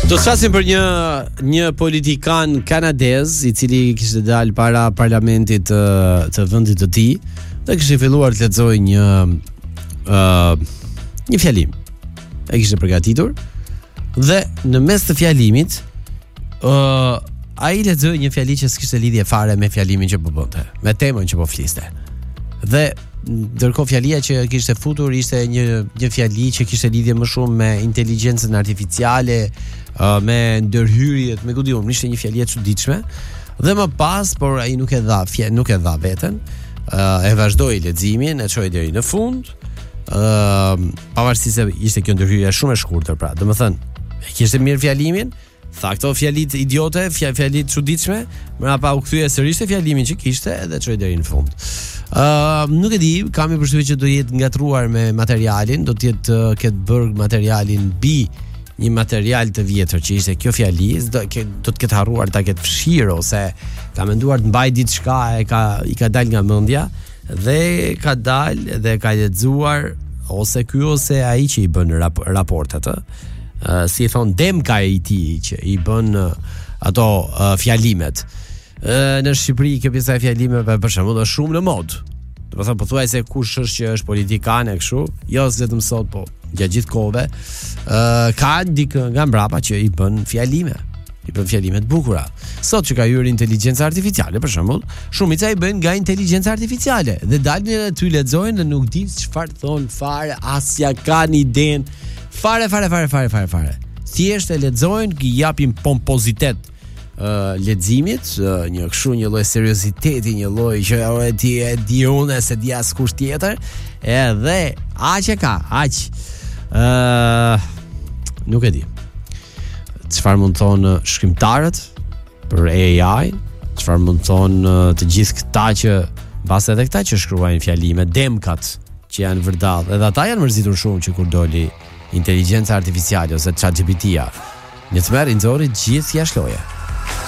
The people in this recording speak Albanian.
Do të flasim për një politikan kanadez i cili kishte dalë para parlamentit të vendit të tij dhe kishte filluar të lexojë një fjalim. Ai kishte përgatitur dhe në mes të fjalimit ai lexoi një fjali që s'kishte lidhje fare me fjalimin që po bënte, me temën që po fliste. Dhe ndërkohë fjalia që kishte futur ishte një fjali që kishte lidhje më shumë me inteligjencën artificiale, me ndërhyrjet, me kujdiun, ishte një fjali e çuditshme. Dhe më pas, por ai nuk e dha veten, e vazhdoi leximin, e çoi deri në fund. Pavarësisht se ishte kjo ndërhyrje shumë e shkurtër, pra, domethënë, e kishte mirë fjalimin, tha këto fjalit idiote, fjalit çuditshme, mbrapa u kthye sërish te fjalimi që kishte dhe çoi deri në fund. Nuk e di, kam përshtypjen që do jetë ngatruar me materialin, do të ketë bërë materialin mbi një material të vjetër që ishte kjo fjali, do të ketë harruar ta ketë fshirë ose ka menduar të mbajë diçka, i ka dalë nga mendja dhe ka dalë dhe ka lexuar ose ky ose ai që i bën raportet, si e thon Demka i tij që i bën ato fjalimet. Në Shqipëri kjo pjesa e fjalimeve për shembull është shumë në mod. Do të thënë pothuajse kush është që është politikan e kështu, jo vetëm sot, po gjatë gjithë kohëve, ka dikë nga mbrapa që i bën fjalime. I bën fjalime të bukura. Sot që ka hyrë inteligjenca artificiale, për shembull, shumica i bën nga inteligjenca artificiale dhe dalin aty lexojnë dhe nuk dinë çfarë thon fare, as ja kanë iden. Fare. Thjesht e lexojnë, i japin pompozitet leximit, një lloj serioziteti, një lloj që ti e di unë se di askush tjetër, edhe aq e ka, aq. Nuk e di. Çfarë mund thonë shkrimtarët për AI, çfarë mund thonë të gjithë këta që mbas edhe këta që shkruajnë fjalime, demkat që janë vërdall, edhe ata janë mërzitur shumë që kur doli inteligjenca artificiale ose ChatGPT-ja, një të merë i nxori gjithë jashtë loje.